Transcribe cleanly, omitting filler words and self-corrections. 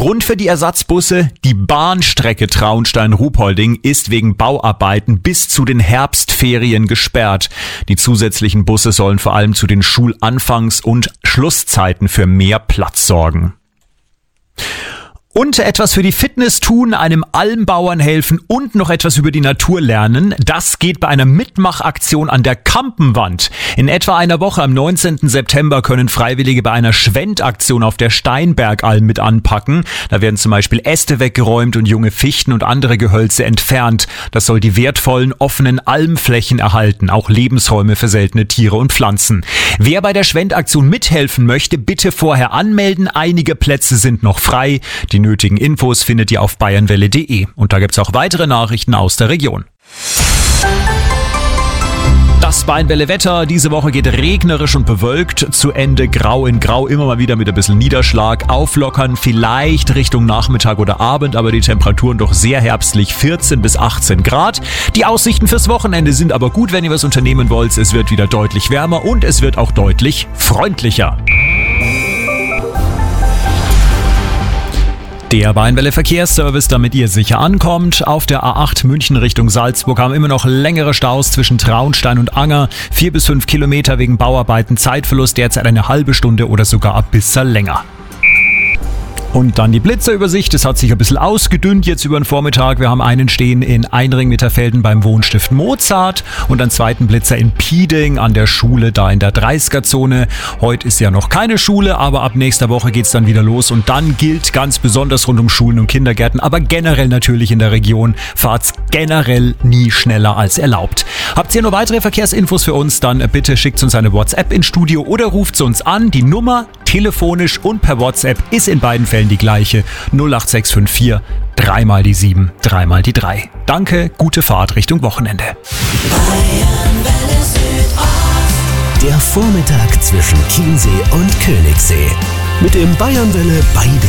Grund für die Ersatzbusse: die Bahnstrecke Traunstein-Ruhpolding ist wegen Bauarbeiten bis zu den Herbstferien gesperrt. Die zusätzlichen Busse sollen vor allem zu den Schulanfangs- und Schlusszeiten für mehr Platz sorgen. Und etwas für die Fitness tun, einem Almbauern helfen und noch etwas über die Natur lernen. Das geht bei einer Mitmachaktion an der Kampenwand. In etwa einer Woche am 19. September können Freiwillige bei einer Schwendaktion auf der Steinbergalm mit anpacken. Da werden zum Beispiel Äste weggeräumt und junge Fichten und andere Gehölze entfernt. Das soll die wertvollen offenen Almflächen erhalten, auch Lebensräume für seltene Tiere und Pflanzen. Wer bei der Schwendaktion mithelfen möchte, bitte vorher anmelden. Einige Plätze sind noch frei. Die nötigen Infos findet ihr auf bayernwelle.de. Und da gibt's auch weitere Nachrichten aus der Region. Das Bayernwelle-Wetter. Diese Woche geht regnerisch und bewölkt zu Ende, grau in grau, immer mal wieder mit ein bisschen Niederschlag. Auflockern vielleicht Richtung Nachmittag oder Abend, aber die Temperaturen doch sehr herbstlich, 14 bis 18 Grad. Die Aussichten fürs Wochenende sind aber gut, wenn ihr was unternehmen wollt. Es wird wieder deutlich wärmer und es wird auch deutlich freundlicher. Der Bayernwelle Verkehrsservice, damit ihr sicher ankommt. Auf der A8 München Richtung Salzburg haben immer noch längere Staus zwischen Traunstein und Anger. 4 bis 5 Kilometer wegen Bauarbeiten, Zeitverlust derzeit eine halbe Stunde oder sogar ein bisschen länger. Und dann die Blitzerübersicht. Es hat sich ein bisschen ausgedünnt jetzt über den Vormittag. Wir haben einen stehen in Einring-Mitterfelden beim Wohnstift Mozart und einen zweiten Blitzer in Pieding an der Schule, da in der 30er-Zone. Heute ist ja noch keine Schule, aber ab nächster Woche geht's dann wieder los. Und dann gilt ganz besonders rund um Schulen und Kindergärten, aber generell natürlich in der Region, fahrt's generell nie schneller als erlaubt. Habt ihr noch weitere Verkehrsinfos für uns, dann bitte schickt uns eine WhatsApp ins Studio oder ruft uns an. Die Nummer telefonisch und per WhatsApp ist in beiden Fällen die gleiche: 08654 3 mal die 7, 3 mal die 3. Danke, gute Fahrt Richtung Wochenende. Der Vormittag zwischen Chiemsee und Königssee. Mit dem Bayernwelle